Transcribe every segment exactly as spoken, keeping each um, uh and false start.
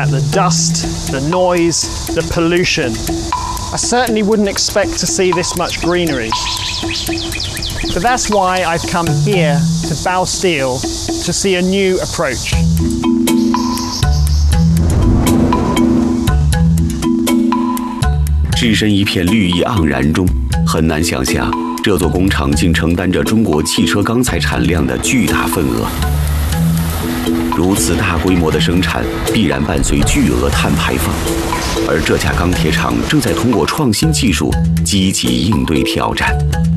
at the dust, the noise, the pollution. I certainly wouldn't expect to see this much greenery. But that's why I've come here to Bao Steel to see a new approach. 置身一片绿意盎然中，很难想象这座工厂竟承担着中国汽车钢材产量的巨大份额。如此大规模的生产，必然伴随巨额碳排放，而这家钢铁厂正在通过创新技术积极应对挑战。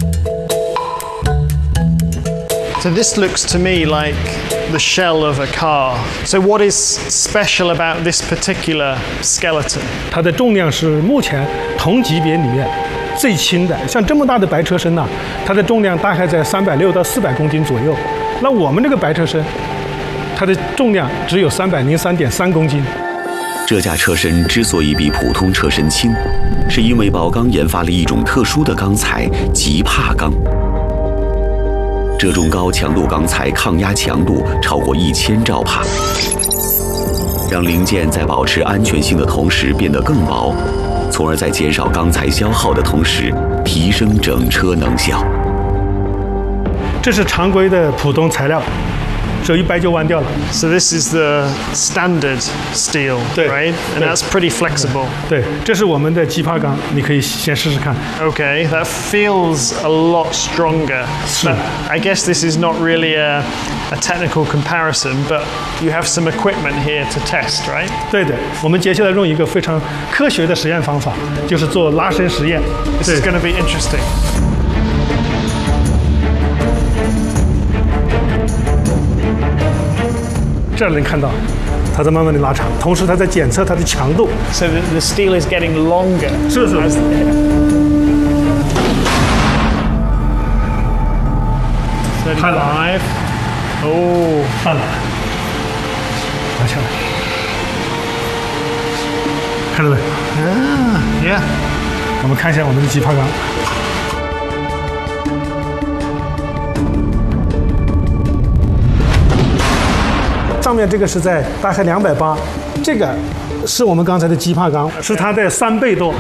So this looks to me like the shell of a car. So what is special about this particular skeleton? 它的重量是目前同级别里面最轻的。像这么大的白车身呢、啊，它的重量大概在三百六到四百公斤左右。那我们这个白车身，它的重量只有三百零三点三公斤。 这架车身之所以比普通车身轻，是因为宝钢研发了一种特殊的钢材——极帕钢。这种高强度钢材抗压强度超过一千兆帕，让零件在保持安全性的同时变得更薄，从而在减少钢材消耗的同时提升整车能效。 这是常规的普通材料，手一掰就弯掉了。 So this is the standard steel, right? And that's pretty flexible. 对，这是我们的极帕钢，你可以先试试看。 Okay, that feels a lot stronger. But I guess this is not really a, a technical comparison, but you have some equipment here to test, right? 对的，我们接下来用一个非常科学的实验方法，就是做拉伸实验。 This is going to be interesting. 这儿能看到，它在慢慢的拉长，同时它在检测它的强度。 So the, the steel is getting longer. 是是。 thirty-five. Oh, 看了，拿下来，看到没？ ah, yeah. 我们看一下我们的极帕钢。 上面这个是在大概两百八，这个是我们刚才的极帕钢，是它的三倍多。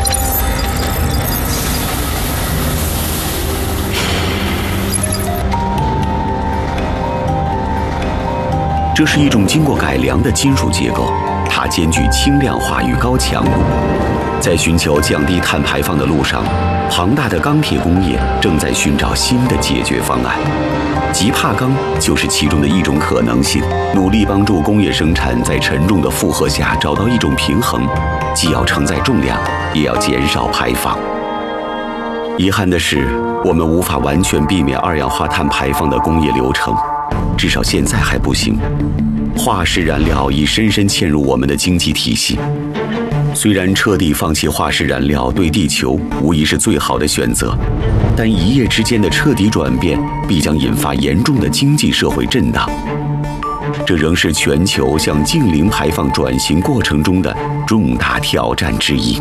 这是一种经过改良的金属结构，它兼具轻量化与高强度。在寻求降低碳排放的路上，庞大的钢铁工业正在寻找新的解决方案。 极帕钢就是其中的一种可能性，努力帮助工业生产在沉重的负荷下找到一种平衡，既要承载重量，也要减少排放。遗憾的是，我们无法完全避免二氧化碳排放的工业流程，至少现在还不行。化石燃料已深深嵌入我们的经济体系。虽然彻底放弃化石燃料对地球无疑是最好的选择，但一夜之间的彻底转变必将引发严重的经济社会震荡。这仍是全球向净零排放转型过程中的重大挑战之一。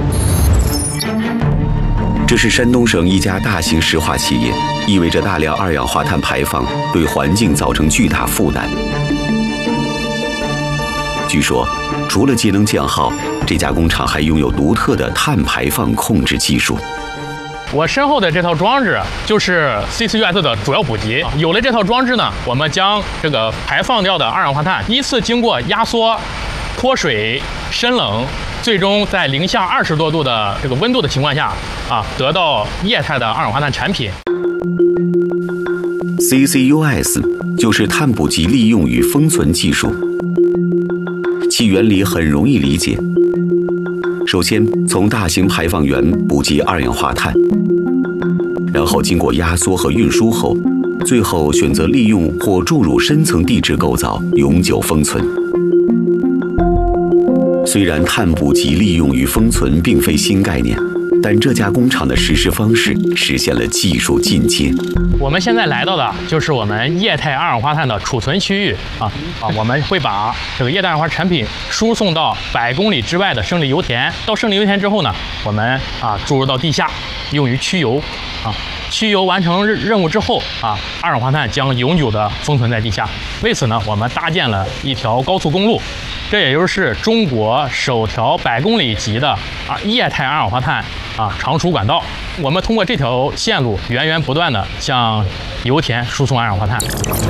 这是山东省一家大型石化企业，意味着大量二氧化碳排放对环境造成巨大负担。据说，除了节能降耗，这家工厂还拥有独特的碳排放控制技术。 我身后的这套装置就是 C C U S 的主要补给。有了这套装置呢，我们将这个排放掉的二氧化碳依次经过压缩、脱水、深冷，最终在零下二十多度的这个温度的情况下，啊，得到液态的二氧化碳产品。 C C U S 就是碳捕集利用与封存技术。 其原理很容易理解。首先，从大型排放源捕集二氧化碳，然后经过压缩和运输后，最后选择利用或注入深层地质构造，永久封存。虽然碳捕集利用与封存并非新概念，但这家工厂的实施方式实现了技术进阶。 我们现在来到的就是我们液态二氧化碳的储存区域啊啊！我们会把这个液态二氧化碳产品输送到百公里之外的胜利油田。到胜利油田之后呢，我们啊注入到地下，用于驱油。 啊。汽油完成任任务之后啊，二氧化碳将永久的封存在地下。为此呢，我们搭建了一条高速公路，这也就是中国首条百公里级的啊液态二氧化碳啊长输管道。我们通过这条线路源源不断的向油田输送二氧化碳。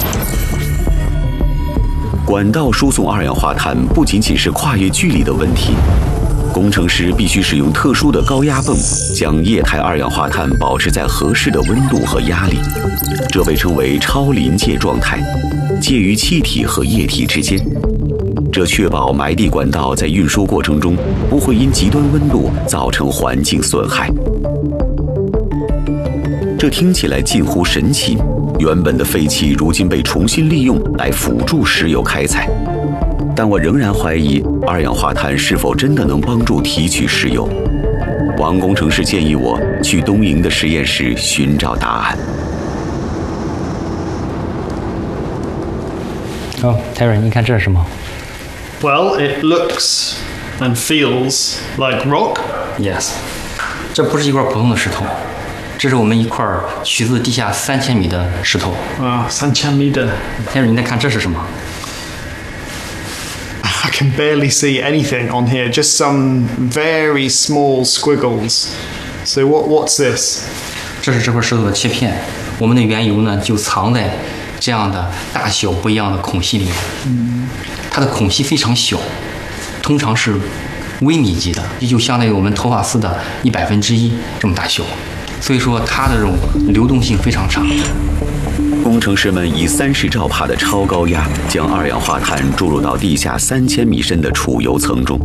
管道输送二氧化碳不仅仅是跨越距离的问题，工程师必须使用特殊的高压泵，将液态二氧化碳保持在合适的温度和压力，这被称为超临界状态，介于气体和液体之间。这确保埋地管道在运输过程中不会因极端温度造成环境损害。这听起来近乎神奇，原本的废气如今被重新利用来辅助石油开采。但我仍然怀疑二氧化碳是否真的能帮助提取石油。王工程师建议我去东营的实验室寻找答案。 哦 ，Terry， 你看这是什么 Well, it looks and feels like rock. ？Yes， 这不是一块普通的石头，这是我们一块取自地下三千米的石头。 啊，三千米的。 Terry， 你再看这是什么？ I can barely see anything on here, just some very small squiggles. So what, what's this? 这是这块石头的切片，我们的原油呢就藏在这样的大小不一样的孔隙里面。嗯，它的孔隙非常小，通常是微米级的，也就相当于我们头发丝的一百分之一这么大小，所以说它的这种流动性非常差。 工程师们以三十兆帕的超高压将二氧化碳注入到地下三千米深的储油层中。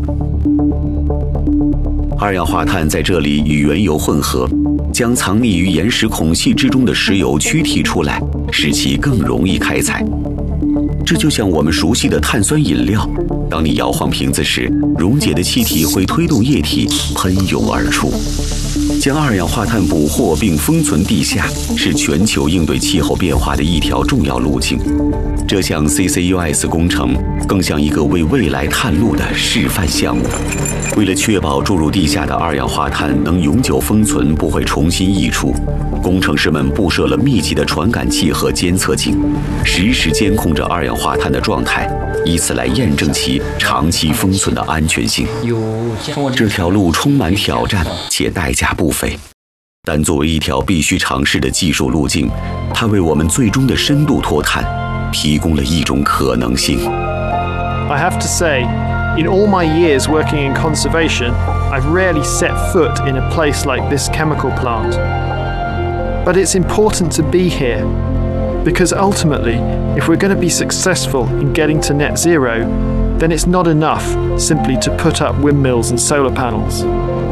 二氧化碳在这里与原油混合，将藏匿于岩石孔隙之中的石油驱提出来，使其更容易开采。这就像我们熟悉的碳酸饮料，当你摇晃瓶子时，溶解的气体会推动液体喷涌而出。将二氧化碳捕获并封存地下，是全球应对气候变化的一条重要路径。这项 C C U S 工程更像一个为未来探路的示范项目。为了确保注入地下的二氧化碳能永久封存，不会重新溢出，工程师们布设了密集的传感器和监测井，实时监控着二氧化碳的状态，以此来验证其长期封存的安全性。这条路充满挑战且代价不菲，但作为一条必须尝试的技术路径，它为我们最终的深度脱碳提供了一种可能性。 I have to say, in all my years working in conservation, I've rarely set foot in a place like this chemical plant. But it's important to be here, because ultimately, if we're going to be successful in getting to net zero, then it's not enough simply to put up windmills and solar panels.